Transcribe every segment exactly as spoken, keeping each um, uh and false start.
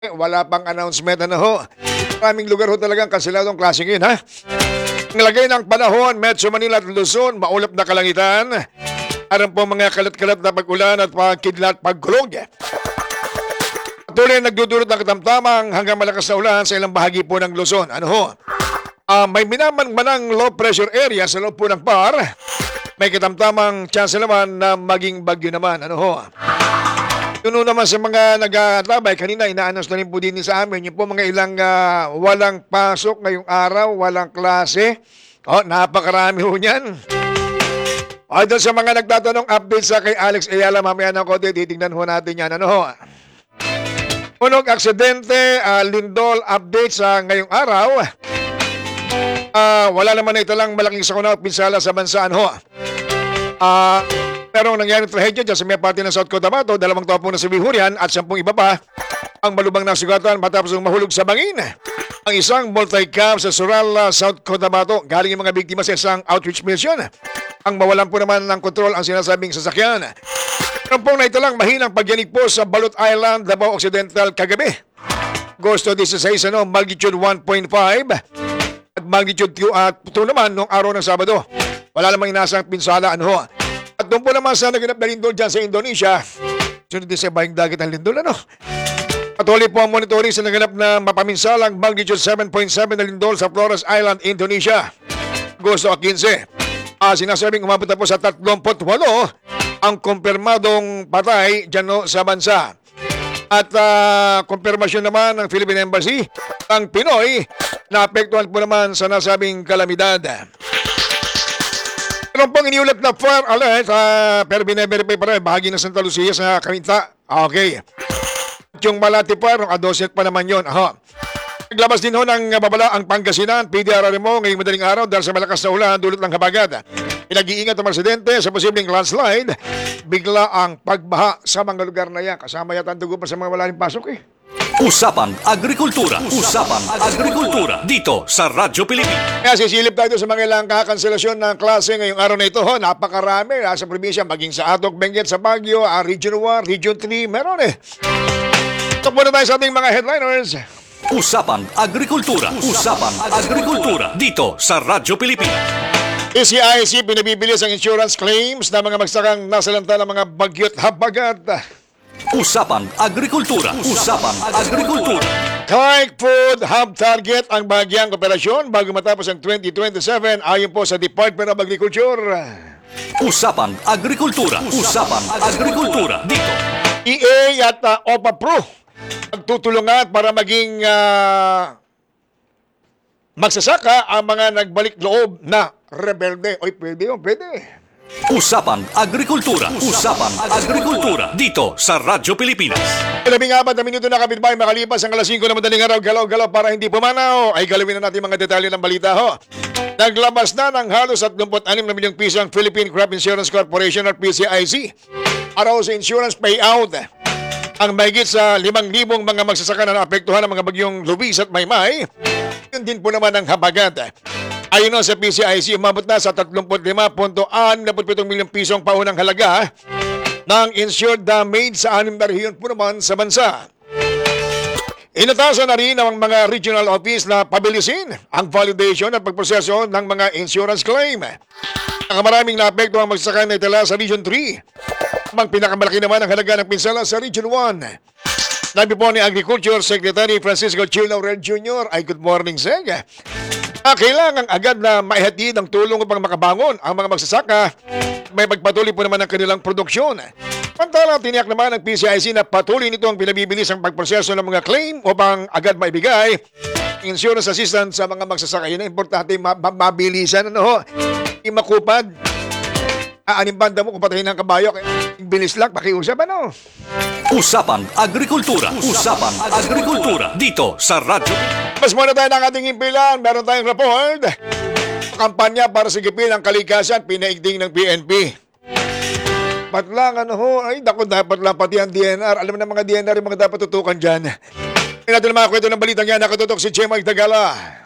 Wala pang announcement, ano ho. Maraming lugar ho talagang kanseladong klase ngayon, ha? Ang lagay ng panahon, Metro Manila at Luzon, maulap na kalangitan. Aram po mga kalat-kalat na pag-ulan at pagkidlat pagkulog. Patuloy nagdudulot ng katamtamang hanggang malakas na ulan sa ilang bahagi po ng Luzon. Ano ho? Uh, may minaman-manang low pressure area sa loob po ng par. May katamtamang chance naman na maging bagyo naman. Ano ho? Yun naman sa mga nag-atabay, kanina ina-announce na rin po din sa amin, yung po mga ilang uh, walang pasok ngayong araw, walang klase. Oh, napakarami ho niyan. O, doon sa mga nagtatanong update sa kay Alex Ayala, mamaya ng konti, titignan ho natin yan. Ano ho? Unog aksidente, uh, lindol update sa ngayong araw. Uh, wala naman na ito lang malaking sakuna at pinsala sa bansa. Ano ho? Ah... Uh, Pero nangyaring trahedya dyan sa may parte ng South Cotabato, dalawang tao po na sibihurian at sampung iba pa ang malubang nasugatan matapos ng mahulog sa bangin. Ang isang multi-camp sa Surala, South Cotabato, galing yung mga biktima sa isang outreach mission. Ang mawalan po naman ng kontrol ang sinasabing sasakyan. Meron pong na ito lang mahinang pagyanig po sa Balut Island, Davao Occidental kagabi. Agosto sixteen, ano, magnitude one point five at magnitude two at two naman noong araw ng Sabado. Wala namang inasang pinsala, ano ho. At doon po naman sa naganap na lindol dyan sa Indonesia, sunod din sa bahing dagat ng lindol, ano? Patuloy po ang monitoring sa naganap na mapaminsalang magnitude seven point seven na lindol sa Flores Island, Indonesia. Agosto fifteen. Ah, sinasabing umabot na po sa thirty-eight ang kumpirmadong patay dyan no, sa bansa. At uh, kumpirmasyon naman ng Philippine Embassy, ang Pinoy na apektuhan po naman sa nasabing kalamidad. Meron pong iniulat na fire alert, uh, pero bine-verify pa rin, bahagi ng Santa Lucia sa Cainta. Okay. Yung Malati Fire, adoset pa naman yun. Aha. Naglabas din ho ng babala ang Pangasinan, P D R R M O ngayong madaling araw dahil sa malakas na ulan dulot ng habagat. Pinag-iingat ang residente sa posibleng landslide, bigla ang pagbaha sa mga lugar na yan. Kasama yata ang dugo pa sa mga wala rin pasok eh. Usapang Agrikultura. Usapang Agrikultura. Dito sa Radyo Pilipinas. Kaya sisilip tayo sa mga ilang kakanselasyon ng klase ngayong araw na ito. Ho, napakarami. Sa probinsya, maging sa Atok, Benguet, sa Baguio, uh, Region one, Region three, meron eh. Ito muna tayo sa ating mga headliners. Usapang Agrikultura. Usapang Agrikultura. Dito sa Radyo Pilipinas. E C I C pinabibilis ang insurance claims na mga magsakang nasalanta ng mga bagyo't habagat. Usapang Agrikultura. Usapang Agrikultura. Kaik Food Hub target ang bahagyang operasyon bago matapos ang twenty twenty-seven ayon po sa Department of Agriculture. Usapang Agrikultura. Usapang Agrikultura. Dito. E A at uh, OPA-Pro magtutulungan para maging uh, magsasaka ang mga nagbalik loob na rebelde. Oy, pwede yun, pwede. Usapang Agrikultura. Usapang Agrikultura. Dito sa Radyo Pilipinas. Labing apat na minuto na kapitbahay makalipas ang alas singko na madaling araw. Galaw-galaw para hindi pumanaw. Ay galawin na natin mga detalye ng balita ho. Naglabas na ng halos at thirty-six na milyong piso ang Philippine Crop Insurance Corporation or P C I C. Araw sa insurance payout. Ang mahigit sa limang libong mga magsasaka na naapektuhan ng mga bagyong Luis at Maymay. Yun din po naman ang habagat. Ayon sa P C I C, umabot na sa thirty-five point six seven milyong pisong paunang halaga ng insured damage sa anim na rehiyon po naman sa bansa. Inatasan na rin ang mga regional office na pabilisin ang validation at pagproseso ng mga insurance claim. Ang maraming naapekto ang magsasaka na itala sa Region three. Ang pinakamalaki naman ang halaga ng pinsala sa Region one. Nabi po ni Agriculture Secretary Francisco Chil Laurel Junior Ay good morning, Seg. Ah, kailangan agad na maihatid ang tulong upang makabangon ang mga magsasaka. May pagpatuloy po naman ang kanilang produksyon. Pantala, tiniyak naman ng P C I C na patuloy nito ang pinabibilis ang pagproseso ng mga claim upang agad maibigay insurance assistance sa mga magsasaka. Yun ang importante, mabilisan. Ano ho? Hindi makupad. Aanim banda mo kung patayin ng kabayo. Bilis lang, pakiusap ano? Usapang Agrikultura. Usapang Agrikultura. Dito sa Radyo. Mas muna tayo ng ating impilan. Meron tayong report. Kampanya para sigipin ang kalikasan, pinaigting ng P N P. Patlang, ano ho? Ay, naku, dapat lang pati ang D N R. Alam na mga D N R yung mga dapat tutukan dyan. Hindi natin na mga kwento ng balitang yan. Nakatutok si Chema Itagala.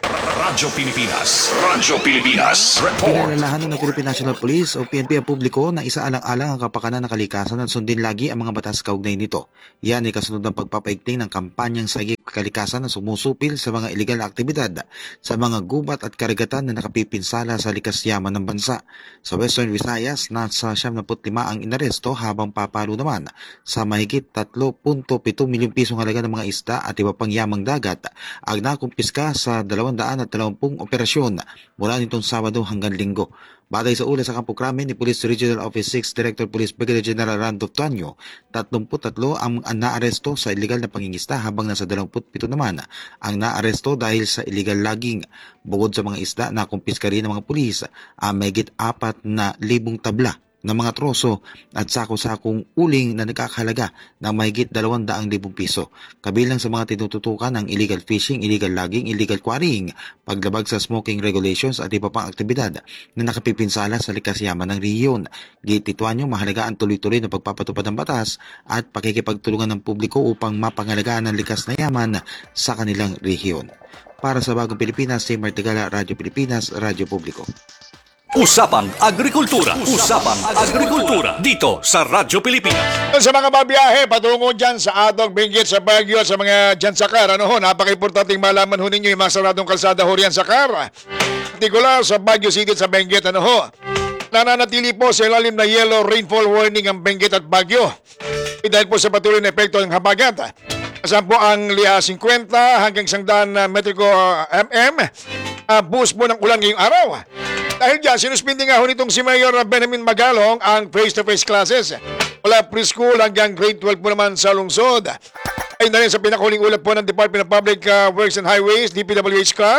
Radyo Pilipinas. Radyo Pilipinas. Report. Pinalalahanan ng Philippine National Police o P N P ang publiko na isaalang-alang ang kapakanan ng kalikasan at sundin lagi ang mga batas kaugnay nito. Yan ay kasunod ng pagpapaigting ng kampanyang sagip kalikasan na sumusupil sa mga iligal na aktibidad sa mga gubat at karagatan na nakapipinsala sa likas yaman ng bansa. Sa Western Visayas, nasa siyam na putlimang ang inaresto habang papalo naman sa mahigit tatlo punto pito milyong pisong halaga ng mga isda at iba pang yamang dagat ang nakumpiska sa dalawandaan at dalawampung operasyon mula nitong Sabado hanggang Linggo. Batay sa ulat sa Campo Crame ni Police Regional Office six Director Police Brigadier General Randolph Tuanyo, tatlumputatlo ang naaresto sa iligal na pangingisda habang nasa dalawamput-pito naman ang naaresto dahil sa iligal logging. Bukod sa mga isda, nakumpiska rin ng mga pulis ang mahigit apat na libong tabla ng mga troso at sako-sakong uling na nagkakahalaga ng mahigit dalawandaang libong piso. Kabilang sa mga tinututukan ang illegal fishing, illegal logging, illegal quarrying, paglabag sa smoking regulations at iba pang aktibidad na nakapipinsala sa likas yaman ng rehiyon. Gitituan mahalaga ang tuloy-tuloy na pagpapatupad ng batas at pakikipagtulungan ng publiko upang mapangalagaan ng likas na yaman sa kanilang rehiyon. Para sa Bagong Pilipinas, si Martigala, Radyo Pilipinas, Radyo Publiko. Usapang Agrikultura. Usapang Agrikultura. Dito sa Radyo Pilipinas. Sa mga babiyahe, patungo dyan sa Atog, Benguet, sa Baguio, sa mga dyan sa Car, ano ho, napaka-importanting malaman ho ninyo yung mga saradong kalsada ho riyan sa Car. Partikular sa Baguio City, sa Benguet, ano ho. Nananatili po sa ilalim na yellow rainfall warning ang Benguet at Baguio. Dahil po sa patuloy na epekto ng habagat. Kasan po ang liha fifty hanggang one hundred na metriko mm. Uh, buhos po ng ulan ngayong araw. Dahil dyan, sinuspindi nga ho nitong si Mayor Benjamin Magalong ang face-to-face classes. Mula preschool hanggang grade twelve po naman sa lungsod. Ayun na rin sa pinakahuling ulat po ng Department of Public uh, Works and Highways, D P W H C A R.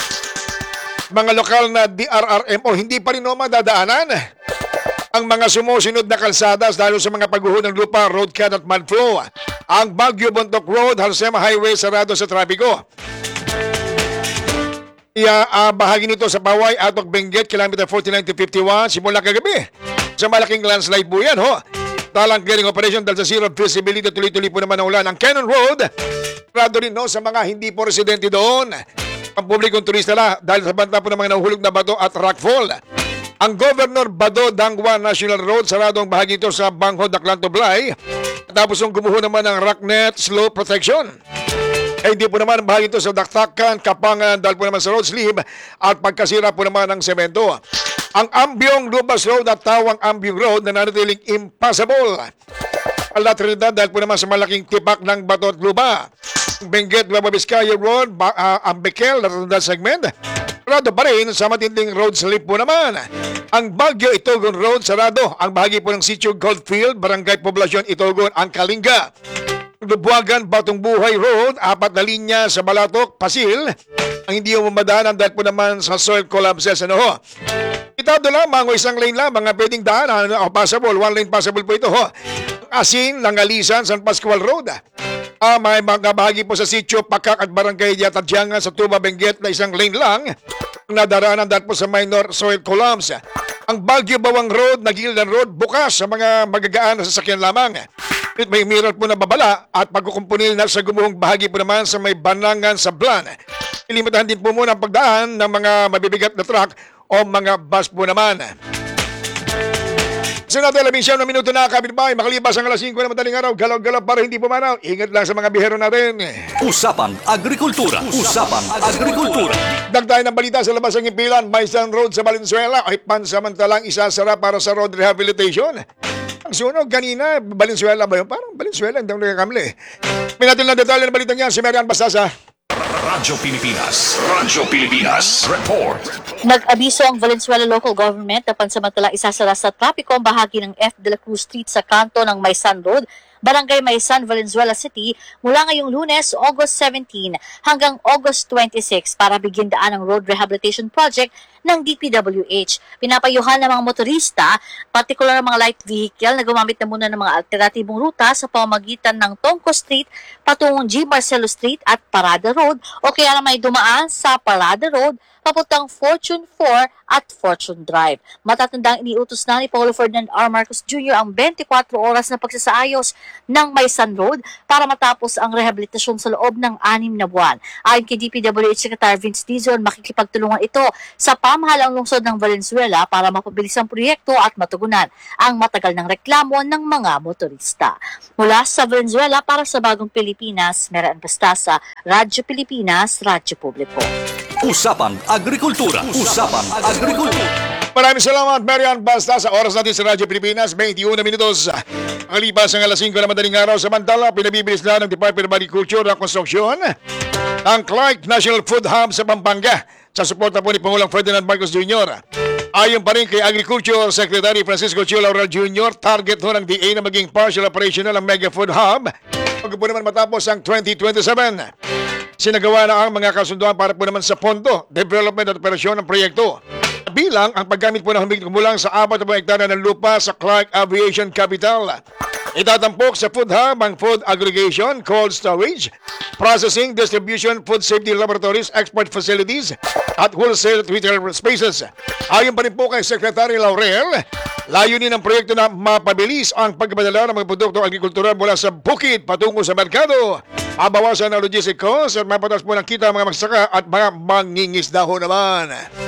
Mga lokal na D R R M O hindi pa rin no madadaanan ang mga sumusunod na kalsadas dahil sa mga pagguho ng lupa, road cut at mud flow. Ang Baguio Bontoc Road, Halsema Highway sarado sa trapiko. Iya, uh, bahagi nito sa Baway, Atog, Benguet, kilometer forty-nine to fifty-one, simula kagabi. Sa malaking landslide po yan, ho. Talang clearing operation dahil sa zero visibility, tuloy-tuloy po naman ang ulan. Ang Cannon Road, rado rin, no, sa mga hindi po residente doon. Ang publikong turista la, dahil sa banta po ng mga nahuhulog na bato at rockfall. Ang Governor Bado Dangwa National Road, saradong bahagi ito sa Bangho, Daklanto, Blay. Tapos yung gumuho naman ng rocknet slope protection. Eh, hindi po naman bahagi ito sa Daktakan, Kapangan, dahil po naman sa road sleeve at pagkasira po naman ng semento. Ang Ambyong Lubas Road at Tawang Ambyong Road na nanatiling impassable. Ala Trinidad dahil po naman sa malaking tipak ng bato at luba. Benguet, Nueva Vizcaya Road, ba, uh, Ambekel, Natandang segment. Sarado pa rin sa matinding road slip po naman. Ang Baguio Itogon Road, sarado. Ang bahagi po ng Sitio Goldfield, Barangay Poblacion Itogon, ang Kalinga. Lubuagan, Batong Buhay Road, apat na linya sa Balatok, Pasil. Ang hindi yung mamadaanan dahil po naman sa soil collapses. Ano ho? Itado lamang o isang lane lamang ang pwedeng daanan o passable. One lane passable po ito ho. Asin, Langalisan, San Pascual Road. Ah, may mga bahagi po sa Sitio, Pakak at Barangay Diatadyangan sa Tuba, Benguet na isang lane lang. Nadaraanan dahil po sa minor soil collapse. Ang Baguio Bawang Road, Nagildan Road, bukas sa mga magagaan na sasakyan lamang. May mirror po na babala at pagkukumpunil na sa gumuhong bahagi po naman sa may Banangan sa Blan. Ilimitahan din po muna ang pagdaan ng mga mabibigat na truck o mga bus po naman. Sa natin, labing siyam na minuto na kapitbahay, makalibas ang alas singko na madaling araw, galaw-galaw para hindi pumanaw. Ingat lang sa mga bihero natin. Usapang Agrikultura. Usapang Agrikultura. Dagdayan ng balita sa labas ng impilan, Maistan Road sa Valenzuela ay pansamantalang isasara para sa road rehabilitation. Ang sunog kanina, Valenzuela ba yun? Parang Valenzuela, hindi ako nakakamali. May natin lang detalye ng balitang yan, si Marian Bastasa. Radyo Pilipinas. Radyo Pilipinas. Report. Nag-abiso ang Valenzuela Local Government na pansamantalang isasara sa trapiko ang bahagi ng F. de la Cruz Street sa kanto ng Maysan Road, Barangay Maysan, Valenzuela City mula ngayong Lunes, August seventeenth hanggang August twenty-six para bigyan daan ang road rehabilitation project ng D P W H. Pinapayuhan ng mga motorista, partikular ang mga light vehicle na gumamit na muna ng mga alternatibong ruta sa pamamagitan ng Tongco Street patungong G. Marcelo Street at Parada Road o kaya na may dumaan sa Parada Road papuntang Fortune four at Fortune Drive. Matatandang iniutos na ni Paulo Ferdinand R. Marcos Junior ang twenty-four oras na pagsasaayos ng Maysan Road para matapos ang rehabilitasyon sa loob ng anim na buwan. Ayon kay D P W H Secretary Vince Dizon, makikipagtulungan ito sa pamahalaang lungsod ng Valenzuela para mapabilis ang proyekto at matugunan ang matagal ng reklamo ng mga motorista. Mula sa Valenzuela para sa Bagong Pilipinas, Meraan Bastasa, Radyo Pilipinas, Radyo Publiko. Usapang Agrikultura. Usapang Agrikultura. Maraming salamat, Marian. Basta sa oras natin sa Radyo Pilipinas, twenty-one minutos. Ang lipas ng alas singko na madaling araw, samantala, pinabibilis na ng Department of Agriculture ang konstruksyon ang Clark National Food Hub sa Pampanga sa suporta po ni Pangulong Ferdinand Marcos Junior Ayon pa rin kay Agriculture Secretary Francisco Chua Laurel Junior, target ho ng D A na maging partial operational ang Mega Food Hub pag po naman matapos ang twenty twenty-seven. Sinagawa na ang mga kasunduan para po naman sa pondo, development at operasyon ng proyekto. Bilang ang paggamit po ng humigit kumulang sa apat na hektare ng lupa sa Clark Aviation Capital. Itatampok sa food hub ang food aggregation, cold storage, processing, distribution, food safety laboratories, export facilities, at wholesale at retail spaces. Ayon pa rin po kay Secretary Laurel, layunin ng proyekto na mapabilis ang pagpadala ng mga produktong agrikultural mula sa bukid patungo sa merkado. Abawasan ang logistic costs at mapatas po ng kita ang mga magsaka at mga mangingisda ho naman.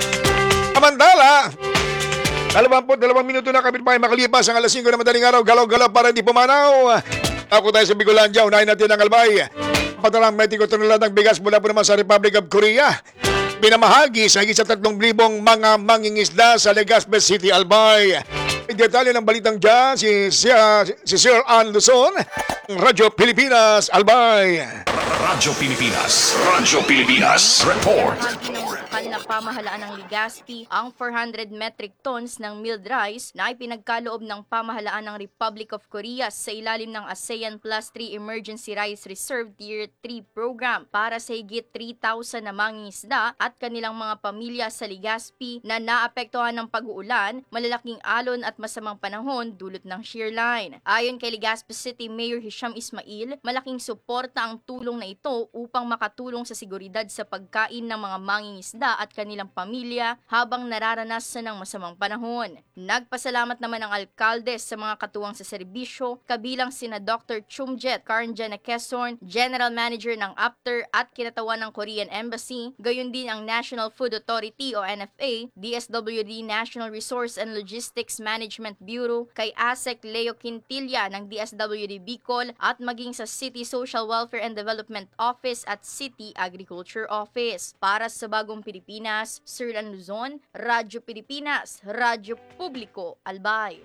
Amandala, dalawampu't dalawang minuto na kapit pa makalipas ang alas singko na madaling araw, galaw-galaw para hindi pumanaw. Ako tayo sa Bicolandia, unahin natin ang albay. Patalang metiko tonelada ng bigas mula po naman sa Republic of Korea. Pinamahagi sa higit sa tatlong libong mga mangingisda sa Legazpi City, Albay. May detalye ng balitang dyan, si, si, uh, si Sir Ann Luzon, Radyo Pilipinas, Albay. Radyo Pilipinas. Radyo Pilipinas. Report. Pinungukan ng pamahalaan ng Legazpi ang four hundred metric tons ng milled rice na ipinagkaloob ng pamahalaan ng Republic of Korea sa ilalim ng ASEAN Plus three Emergency Rice Reserve Tier three Program para sa higit three thousand na mangingisda at kanilang mga pamilya sa Legazpi na naapektuhan ng pag-uulan, malalaking alon at masamang panahon dulot ng shear line. Ayon kay Legazpi City Mayor Hisham Ismail, malaking suporta ang tulong na ito upang makatulong sa seguridad sa pagkain ng mga mangingisda at kanilang pamilya habang nararanasan ng masamang panahon. Nagpasalamat naman ang alkalde sa mga katuwang sa serbisyo, kabilang sina Doctor Chumjet Karnjana Quezon, General Manager ng A P T E R at kinatawan ng Korean Embassy, gayon din ang National Food Authority o N F A, D S W D National Resource and Logistics Management Bureau, kay ASEC Leo Quintilla ng D S W D Bicol at maging sa City Social Welfare and Development Office at City Agriculture Office. Para sa Bagong Pilipinas, Sir Lan Luzon, Radyo Pilipinas, Radyo Publiko, Albay.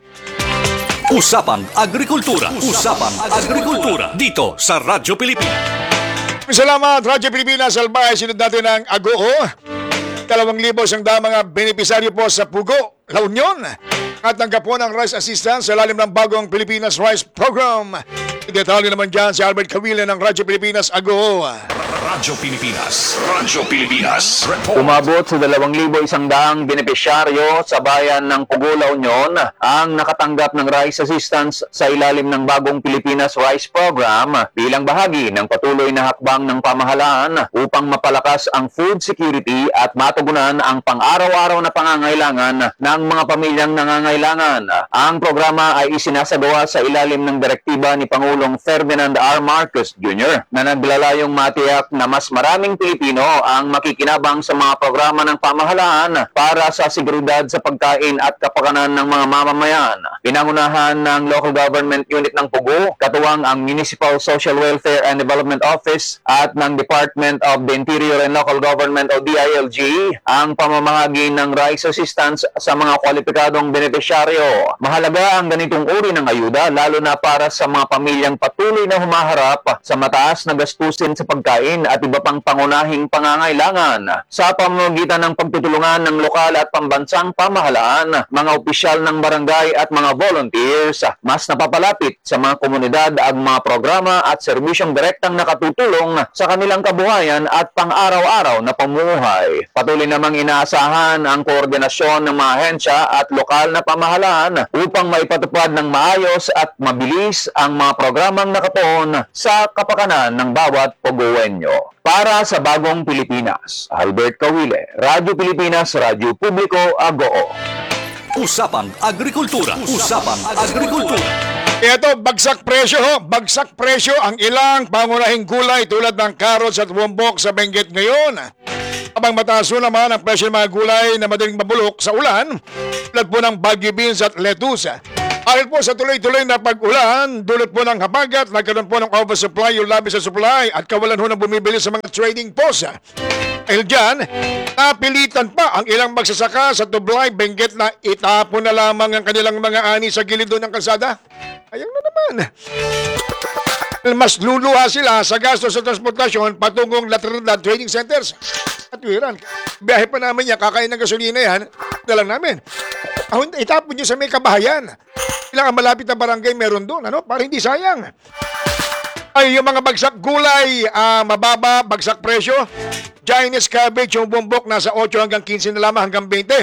Usapang Agrikultura. Usapang Agrikultura. Dito sa Radyo Pilipinas. Salamat, Radyo Pilipinas, Albay. Sinunod natin ang Agoo. Dalawang libo siyang da mga benepisaryo po sa Pugo, La Union. At nanggap po ng rice assistance sa lalim ng bagong Pilipinas Rice Program. Detalye naman dyan si Albert Cavile ng Radyo Pilipinas, Agoo. Radyo Pilipinas. Radyo Pilipinas. Report. Umabot sa dalawang libo isang daang benepisyaryo sa bayan ng Pugo, La Union ang nakatanggap ng rice assistance sa ilalim ng bagong Pilipinas Rice Program bilang bahagi ng patuloy na hakbang ng pamahalaan upang mapalakas ang food security at matugunan ang pang-araw-araw na pangangailangan ng mga pamilyang nangangailangan. Ang programa ay isinasagawa sa ilalim ng direktiba ni Pangulong Ferdinand R. Marcos Junior na naglalayong matiyak na mas maraming Pilipino ang makikinabang sa mga programa ng pamahalaan para sa seguridad sa pagkain at kapakanan ng mga mamamayan. Pinangunahan ng Local Government Unit ng Pugo, katuwang ang Municipal Social Welfare and Development Office at ng Department of the Interior and Local Government o D I L G ang pamamahagi ng rice assistance sa mga kwalipikadong benepisyaryo. Mahalaga ang ganitong uri ng ayuda lalo na para sa mga pamilyang patuloy na humaharap sa mataas na gastusin sa pagkain at iba pang pangunahing pangangailangan. Sa pamamagitan ng pagtutulungan ng lokal at pambansang pamahalaan, mga opisyal ng barangay at mga volunteers, mas napapalapit sa mga komunidad ang mga programa at serbisyong direktang nakatutulong sa kanilang kabuhayan at pang-araw-araw na pamumuhay. Patuloy namang inaasahan ang koordinasyon ng mga ahensya at lokal na pamahalaan upang maipatupad ng maayos at mabilis ang mga programang nakatuon sa kapakanan ng bawat Puguwenyo. Publiko. Para sa Bagong Pilipinas, Albert Kawile, Radyo Pilipinas, Radyo Publiko, Agoo. Usapang Agrikultura. Usapang Agrikultura. Ito, bagsak presyo ho. Bagsak presyo ang ilang pangunahing gulay tulad ng carrots at wombok sa Benguet ngayon. Habang mataas naman ang presyo ng mga gulay na madaling mabulok sa ulan, tulad po ng bagyo beans at lettuce. Dahil po sa tuloy-tuloy na pag-ulan, dulot po ng habagat, nagkaroon po ng oversupply, yung labis sa supply at kawalan ho ng bumibili sa mga trading posts. Dahil dyan, napilitan pa ang ilang magsasaka sa Tublay, Benguet na itapon na lamang ang kanilang mga ani sa gilid doon ng kalsada. Ayun na naman. Mas luluha sila sa gastos sa transportasyon patungong Latrinidad Trading Centers. At wiran, biyahe pa namin yan, kakain ng gasolina yan, dalang namin. Ahon, itapon nyo sa may kabahayan. Ilang ang malapit na barangay meron doon, ano? Para hindi sayang. Ay, yung mga bagsak gulay, ah, mababa, bagsak presyo. Chinese cabbage, yung bumbok, nasa eight hanggang fifteen na lamang hanggang twenty.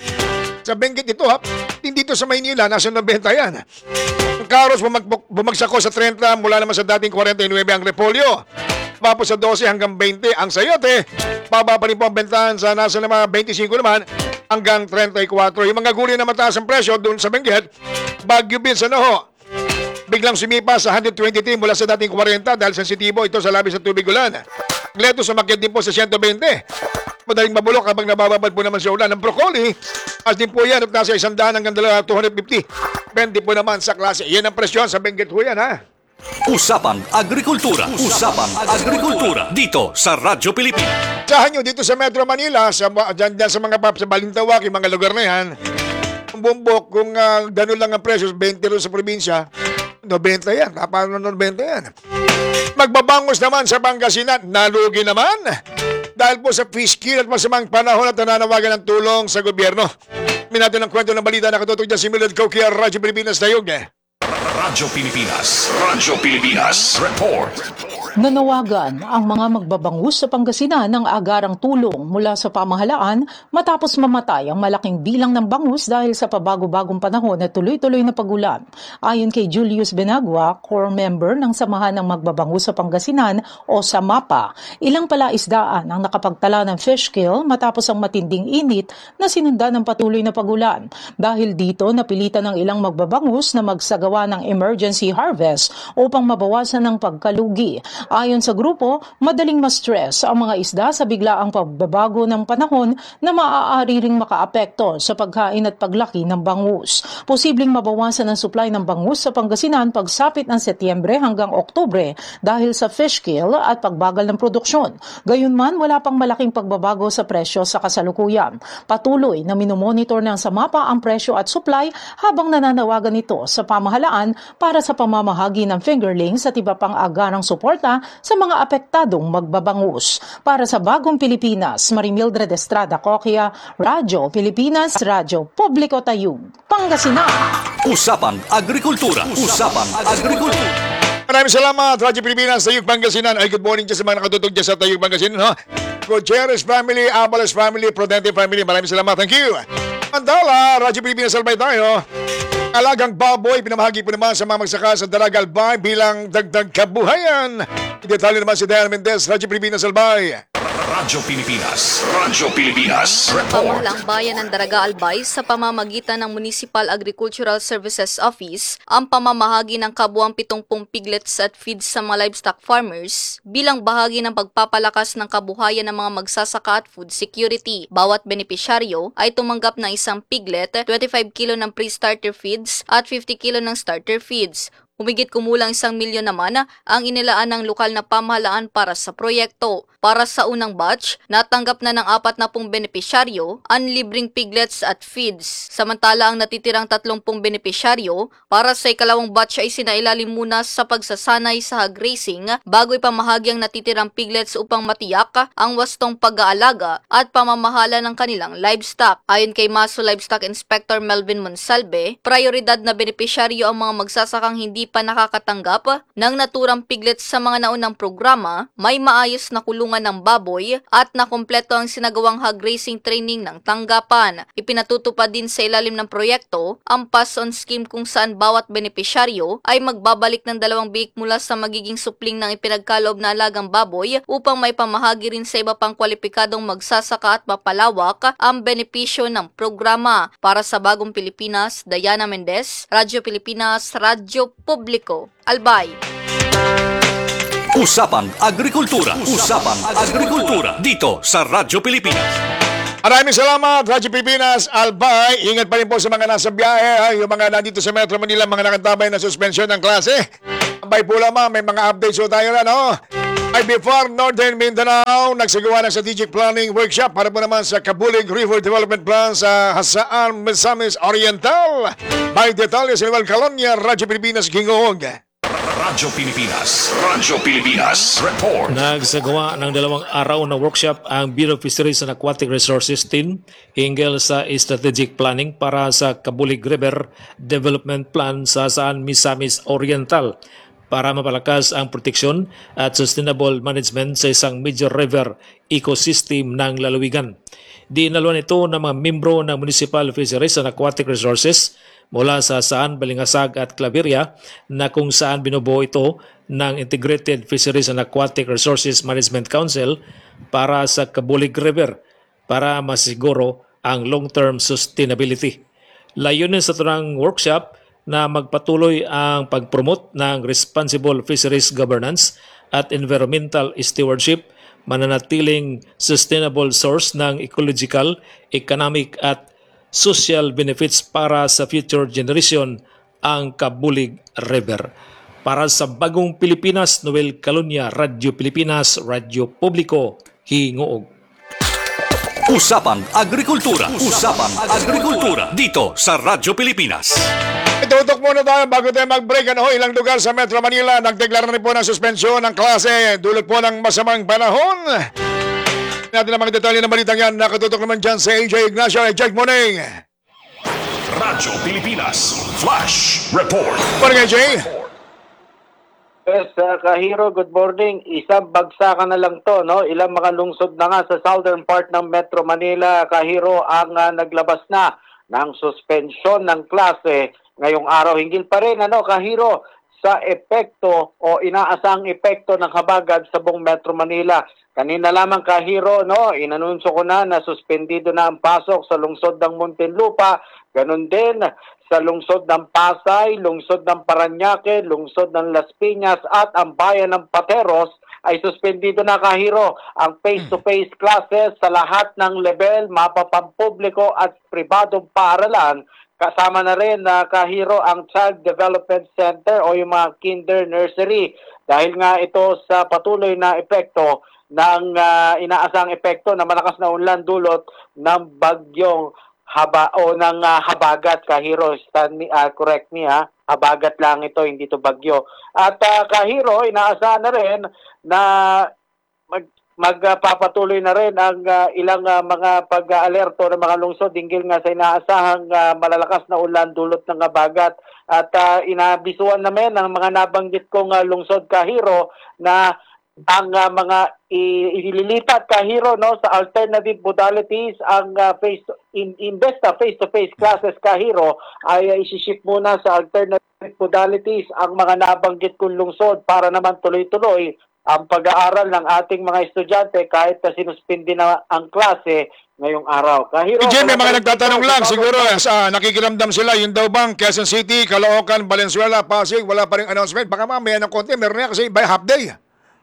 Sa Benguet ito, ha? Hindi dito sa Maynila, nasa ninety yan. Ang carrots, bumag bumagsak ko sa thirty, mula naman sa dating forty-nine ang repolyo. Tapos sa twelve hanggang twenty ang sayote. Baba pa rin po ang bentahan sa nasa naman twenty-five naman hanggang thirty-four. Yung mga gulay na mataas ang presyo doon sa Benguet, Baguio beans, ano ho? Biglang sumipa sa one twenty-three mula sa dating forty dahil sensitibo ito sa labis ng tubig ulan. Lettuce sumakit din po sa one twenty. Madaling mabulok habang nabababad po naman sa ulan. Ang broccoli, as din po yan at nasa one hundred hanggang two fifty. Depende po naman sa klase. Yan ang presyon sa Benguet po yan, ha? Usapang Agrikultura. Usapang Agrikultura. Dito sa Radyo Pilipinas. Sahan nyo dito sa Metro Manila, sa, dyan, dyan sa mga pap, sa Balintawak, yung mga lugar na yan, ang bumbok, kung uh, ganun lang ang presyo, twenty rin sa probinsya, ninety yan. Kapano ninety yan? Magbabangos naman sa Pangasinan, nalugi naman. Dahil po sa fiscal at masamang panahon at nananawagan ng tulong sa gobyerno. Minato ng kwento ng balita na katutok dyan si Millard Coquia, Radyo Pilipinas Tayog. Radyo Pilipinas. Radyo Pilipinas. Report. Nanawagan ang mga magbabangus sa Pangasinan ng agarang tulong mula sa pamahalaan matapos mamatay ang malaking bilang ng bangus dahil sa pabago-bagong panahon at tuloy-tuloy na pagulan. Ayon kay Julius Benagua, core member ng Samahan ng Magbabangus sa Pangasinan o SAMAPA, ilang palaisdaan ang nakapagtala ng fish kill matapos ang matinding init na sinundan ng patuloy na pagulan. Dahil dito, napilitan ng ilang magbabangus na magsagawa ng emergency harvest upang mabawasan ang pagkalugi. Ayon sa grupo, madaling ma-stress ang mga isda sa biglaang pagbabago ng panahon na maaari ring makaapekto sa pagkain at paglaki ng bangus. Posibleng mabawasan ang supply ng bangus sa Pangasinan pagsapit ng Setyembre hanggang Oktubre dahil sa fish kill at pagbagal ng produksyon. Gayunman, wala pang malaking pagbabago sa presyo sa kasalukuyan. Patuloy na minomonitor ng SAMAPA ang presyo at supply habang nananawagan ito sa pamahalaan para sa pamamahagi ng fingerlings at iba pang agarang suporta sa mga apektadong magbabangus. Para sa Bagong Pilipinas, Marimildred Estrada Coquia, Radyo Pilipinas, Radyo Publiko Tayug, Pangasinan. Usapang Agrikultura. Usapang Agrikultura. Maraming salamat, Radyo Pilipinas, Tayug, Pangasinan. Ay, good morning dyan sa mga nakatutok dyan sa Tayug, Pangasinan. Ha? Gutierrez family, Abalos family, Prudente family. Maraming salamat. Thank you. Mandala, Radyo Pilipinas, salbay tayo. Alagang baboy, pinamahagi po naman sa mga magsaka sa Daraga Albay bilang dagdag kabuhayan. Detalye naman si Diane Mendez, Radyo Pilipinas Albay. Radyo Pilipinas. Radyo Pilipinas. Report. Pamulang bayan ng Daraga Albay sa pamamagitan ng Municipal Agricultural Services Office ang pamamahagi ng kabuang pitongpung piglets at feeds sa mga livestock farmers bilang bahagi ng pagpapalakas ng kabuhayan ng mga magsasaka at food security. Bawat benepisyaryo ay tumanggap ng isang piglet, twenty-five kilo ng pre-starter feeds at fifty kilo ng starter feeds. Humigit kumulang isang milyon naman ang inilaan ng lokal na pamahalaan para sa proyekto. Para sa unang batch, natanggap na ng apat na pong benepisyaryo ang libreng piglets at feeds. Samantala ang natitirang tatlumpung benepisyaryo para sa ikalawang batch ay sinailalim muna sa pagsasanay sa hog racing bago ipamahagi ang natitirang piglets upang matiyak ang wastong pag-aalaga at pamamahala ng kanilang livestock. Ayon kay Maso Livestock Inspector Melvin Monsalve, prioridad na benepisyaryo ang mga magsasakang hindi hindi pa nakakatanggap ng naturang piglet sa mga naunang programa, may maayos na kulungan ng baboy at nakumpleto ang sinagawang hog racing training ng tanggapan. Ipinatutupad din sa ilalim ng proyekto ang pass-on scheme kung saan bawat benepisyaryo ay magbabalik ng dalawang biik mula sa magiging supling ng ipinagkaloob na alagang baboy upang may pamahagi rin sa iba pang kwalipikadong magsasaka at mapalawak ang benepisyo ng programa. Para sa Bagong Pilipinas, Diana Mendez, Radyo Pilipinas, Radyo Publiko, Albay. Usapang Agrikultura. Usapang Agrikultura. Dito sa Radyo Pilipinas. Maraming salamat, Radyo Pilipinas, Albay. Ingat pa rin po sa mga nasa biyahe, yung mga nandito sa Metro Manila, mga nakatabay na suspensyon ng klase. Albay po lamang, may mga updates po tayo na, no? Ay before Northern Mindanao, nagsagawa ng strategic planning workshop para po naman sa Kabulig River Development Plan sa Hasaan, Misamis Oriental. May detalye sa Nueva Colonia, Radyo Pilipinas, Gingoog. Radyo Pilipinas. Radyo Pilipinas. Report. Nagsagawa ng dalawang araw na workshop ang Bureau of Fisheries and Aquatic Resources team hinggil sa strategic planning para sa Kabulig River Development Plan sa Hasaan, Misamis Oriental para mapalakas ang proteksyon at sustainable management sa isang major river ecosystem ng lalawigan. Diinaluan ito ng mga membro ng Municipal Fisheries and Aquatic Resources mula sa Hasaan, Balingasag at Claveria na kung saan binubuo ito ng Integrated Fisheries and Aquatic Resources Management Council para sa Kabulig River para masiguro ang long-term sustainability. Layunin sa tunang workshop na magpatuloy ang pag-promote ng responsible fisheries governance at environmental stewardship, mananatiling sustainable source ng ecological, economic at social benefits para sa future generation ang Kabulig River. Para sa Bagong Pilipinas, Noel Calonia, Radyo Pilipinas, Radyo Publiko, Hingoog. Usapang Agrikultura. Usapang Agrikultura. Dito sa Radyo Pilipinas. Itutok muna tayo bago tayo mag-break. Ano ho, ilang lugar sa Metro Manila nagdeklara rin po ng suspensyon ng klase dulot po ng masamang panahon. Natin ang mga detalye ng balitang yan. Nakatutok naman dyan sa A J Ignacio at Jack Morning. Radyo Pilipinas. Flash Report. Morning, A J. Yes, uh, Kahiro, good morning. Isang bagsakan na lang to, no? Ilang mga lungsod na nga sa southern part ng Metro Manila, Kahiro, ang uh, naglabas na ng suspensyon ng klase ngayong araw. Hinggil pa rin, ano, Kahiro, sa epekto o inaasang epekto ng habagat sa buong Metro Manila. Kanina lamang, Kahiro, no, inanunsyo ko na na suspendido na ang pasok sa lungsod ng Muntinlupa. Ganon din sa lungsod ng Pasay, lungsod ng Parañaque, lungsod ng Las Piñas at ang bayan ng Pateros ay suspendido na, Kahiro, ang face-to-face classes sa lahat ng level, mapapampubliko at pribadong paaralan. Kasama na rin na, Kahiro, ang Child Development Center o yung mga kinder nursery. Dahil nga ito sa patuloy na epekto ng uh, inaasang epekto na malakas na ulan dulot ng bagyong haba o ng uh, habagat, Kahiro. Stand me, uh, correct me ha, habagat lang ito, hindi to bagyo. At uh, Kahiro, inaasahan na rin na mag magpapatuloy uh, na rin ang uh, ilang uh, mga pag-alerto ng mga lungsod hinggil nga sa inaasahang uh, malalakas na ulan dulot ng habagat. At uh, inabisuan namin ng mga nabanggit kong uh, lungsod, Kahiro, na ang uh, mga ililipat, Kahiro, no, sa alternative modalities, ang uh, face in imbes na face-to-face classes, Kahiro, ay uh, isi-shift muna sa alternative modalities ang mga nabanggit kong lungsod para naman tuloy-tuloy ang pag-aaral ng ating mga estudyante kahit na sinuspindi na ang klase ngayong araw. Kahiro, A J, may mga nagtatanong lang siguro sa nakikiramdam sila, yun daw bang Quezon City, Caloocan, Valenzuela, Pasig, wala pa rin announcement. Baka mamaya ng konti, meron na kasi by half day.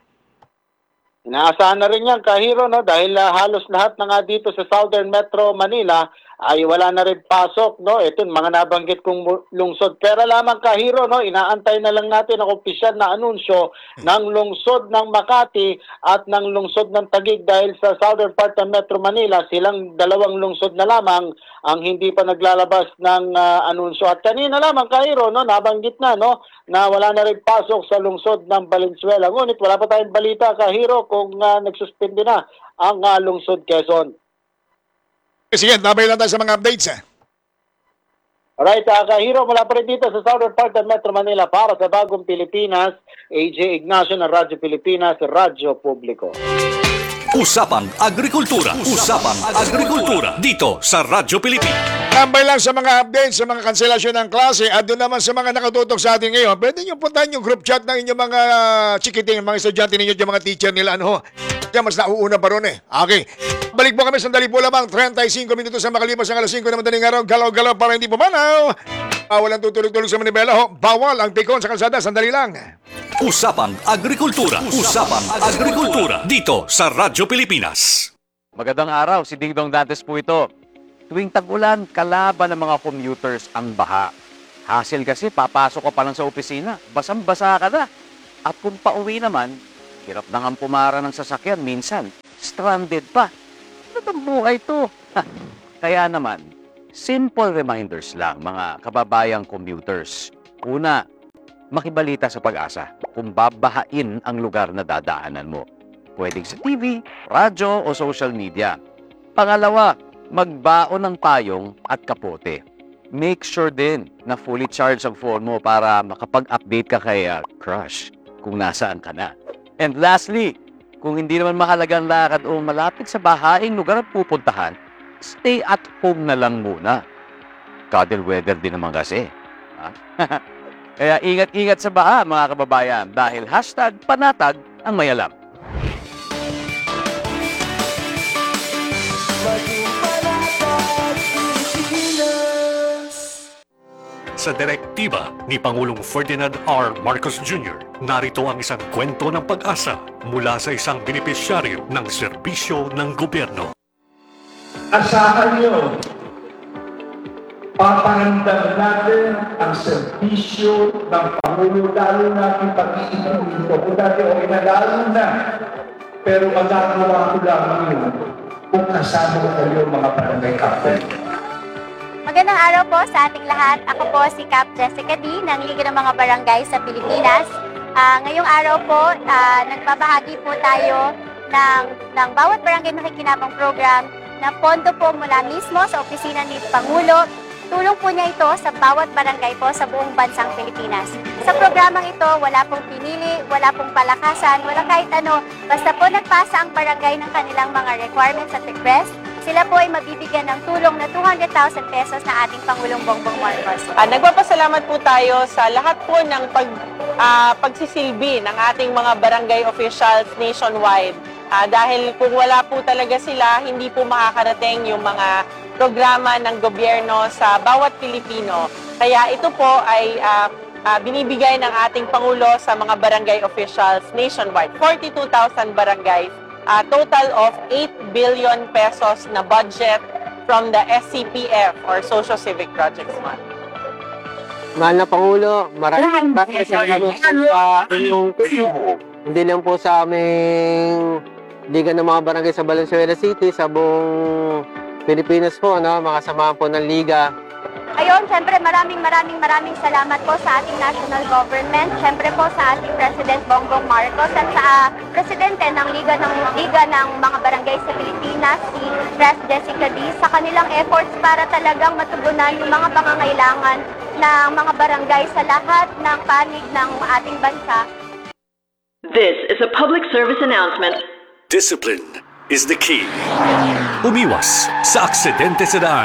Inaasahan na rin yan, Kahiro, no? Dahil uh, halos lahat na nga dito sa Southern Metro Manila ay wala na rin pasok, no? Ito, mga nabanggit kong lungsod. Pero lamang, Kahiro, no? Inaantay na lang natin ang opisyal na anunsyo ng lungsod ng Makati at ng lungsod ng Taguig dahil sa southern part ng Metro Manila, silang dalawang lungsod na lamang ang hindi pa naglalabas ng uh, anunsyo. At kanina lamang, Kahiro, no? Nabanggit na, no? Na wala na rin pasok sa lungsod ng Valenzuela. Ngunit wala pa tayong balita, Kahiro, kung uh, nagsuspindi na ang uh, lungsod Quezon. Sige, tabay lang tayo sa mga updates. Eh. Alright, uh, Kahiro, mula pa rin dito sa southern part ng Metro Manila para sa Bagong Pilipinas, A J Ignacio ng Radyo Pilipinas, Radyo Publiko. Usapang Agrikultura. Usapang Agrikultura. Dito sa Radyo Pilipinas. Tambay lang sa mga updates, sa mga kanselasyon ng klase at doon naman sa mga nakatutok sa atin ngayon. Pwede nyo puntahan yung group chat ng inyong mga chikiting, mga estudyante ninyo, yung mga teacher nila. Ano ho? Yan, mas nauuna pa ron eh. Okay. Balik po kami sandali po lamang. thirty-five minutos sa makalipas ng alas singko na madaling araw. Galaw-galaw para hindi pumanaw. Bawal ang tutulog-tulog sa Manibela ho. Bawal ang pikon sa kalsada. Sandali lang. Usapang Agrikultura. Usapang Agrikultura. Dito sa Radyo Pilipinas. Magandang araw, si Ding Dong Dantes po ito. Tuwing tag-ulan, kalaban ng mga commuters ang baha. Hassle kasi, papasok ka pa lang sa opisina, basang-basa ka na. At kung pauwi naman, hirap na nga pumara ng sasakyan, minsan, stranded pa. Ano bang buhay to? Kaya naman, simple reminders lang mga kababayang commuters. Una, makibalita sa Pag-asa kung babahain ang lugar na dadaanan mo. Pwedeng sa T V, radyo o social media. Pangalawa, magbaon ng payong at kapote. Make sure din na fully charged ang phone mo para makapag-update ka kay uh, crush kung nasaan ka na. And lastly, kung hindi naman mahalagang lakad o malapit sa bahaing lugar at pupuntahan, stay at home na lang muna. Cuddle weather din naman kasi. Ha? Kaya ingat-ingat sa baha mga kababayan dahil hashtag panatag ang may alam. Sa direktiba ni Pangulong Ferdinand R. Marcos Junior, narito ang isang kwento ng pag-asa mula sa isang benepisyaryo ng serbisyo ng gobyerno. Asahan nyo, papahandang natin ang serbisyo ng Pangulo, lalo natin pag-iisip dito. Kung dati okay na, lalo na. Pero magagawa ko lang yun kung kasama ko kayo mga barangay captain. Magandang araw po sa ating lahat. Ako po si Cap Jessica D. ng Liga ng mga Barangay sa Pilipinas. Uh, ngayong araw po, uh, nagbabahagi po tayo ng, ng bawat barangay nakikinabang program na pondo po mula mismo sa opisina ni Pangulo. Tulong po niya ito sa bawat barangay po sa buong bansang Pilipinas. Sa programang ito, wala pong pinili, wala pong palakasan, wala kahit ano. Basta po nagpasa ang barangay ng kanilang mga requirements at request, sila po ay mabibigyan ng tulong na two hundred thousand pesos na ating Pangulong Bongbong Marcos. Uh, nagpapasalamat po tayo sa lahat po ng pag, uh, pagsisilbi ng ating mga barangay officials nationwide. Uh, dahil kung wala po talaga sila, hindi po makakarating yung mga programa ng gobyerno sa bawat Pilipino. Kaya ito po ay uh, uh, binibigay ng ating Pangulo sa mga barangay officials nationwide. forty-two thousand barangays. Uh, total of eight billion pesos na budget from the S C P F or Social Civic Projects Fund. Mahal na Pangulo, maraming maraming salamat sa inyong tulong. Hindi lang po sa aming Liga ng mga Barangay sa Valenzuela City, sa buong Pilipinas po, no? Mga samahan po ng Liga. Ayun, syempre maraming maraming maraming salamat po sa ating national government, syempre po sa ating President Bongbong Marcos at sa uh, Presidente ng Liga ng Liga ng mga Barangay sa Pilipinas, si Pres Jessica D, sa kanilang efforts para talagang matugunan yung mga pangangailangan ng mga barangay sa lahat ng panig ng ating bansa. This is a public service announcement. Discipline is the key. Umiwas sa aksidente sa daan.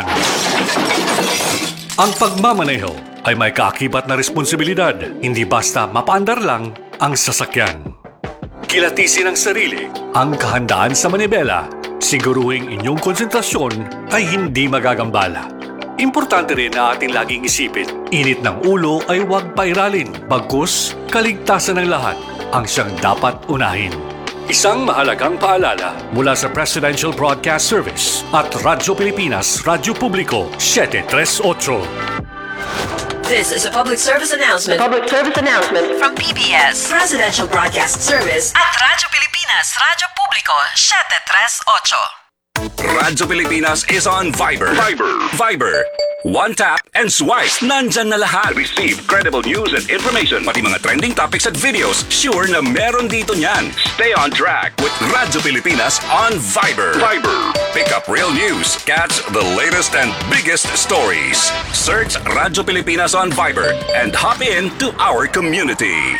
Ang pagmamaneho ay may kaakibat na responsibilidad, hindi basta mapaandar lang ang sasakyan. Kilatisin ang sarili, ang kahandaan sa manibela, siguruhing inyong konsentrasyon ay hindi magagambala. Importante rin na ating laging isipin, init ng ulo ay huwag pairalin, bagkus kaligtasan ng lahat ang siyang dapat unahin. Isang mahalagang paalala mula sa Presidential Broadcast Service at Radyo Pilipinas, Radyo Publiko, seven thirty-eight. This is a public service announcement. Public service announcement From P B S, Presidential Broadcast Service at Radyo Pilipinas, Radyo Publiko, seven thirty-eight. Radyo Pilipinas is on Viber. Viber. Viber. One tap and swipe. Nandyan na lahat. Receive credible news and information. Pati mga trending topics at videos. Sure na meron dito niyan. Stay on track with Radyo Pilipinas on Viber. Viber. Pick up real news. Catch the latest and biggest stories. Search Radyo Pilipinas on Viber and hop in to our community.